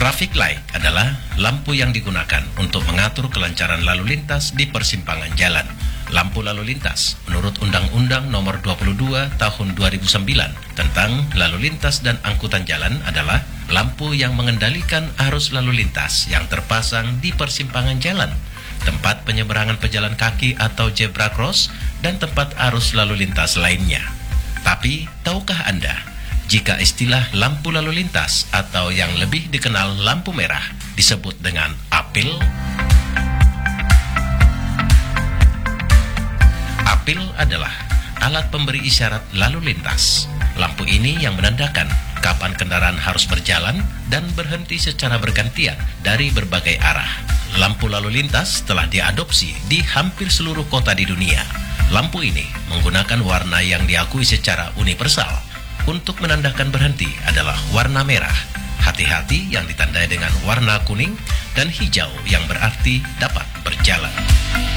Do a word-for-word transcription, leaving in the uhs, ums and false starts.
Traffic light adalah lampu yang digunakan untuk mengatur kelancaran lalu lintas di persimpangan jalan. Lampu lalu lintas menurut Undang-Undang Nomor dua puluh dua Tahun dua ribu sembilan tentang lalu lintas dan angkutan jalan adalah lampu yang mengendalikan arus lalu lintas yang terpasang di persimpangan jalan, tempat penyeberangan pejalan kaki atau zebra cross, dan tempat arus lalu lintas lainnya. Tapi, tahukah Anda, jika istilah lampu lalu lintas atau yang lebih dikenal lampu merah disebut dengan apil? Apil adalah alat pemberi isyarat lalu lintas. Lampu ini yang menandakan kapan kendaraan harus berjalan dan berhenti secara bergantian dari berbagai arah. Lampu lalu lintas telah diadopsi di hampir seluruh kota di dunia. Lampu ini menggunakan warna yang diakui secara universal. Untuk menandakan berhenti adalah warna merah, hati-hati yang ditandai dengan warna kuning, dan hijau yang berarti dapat berjalan.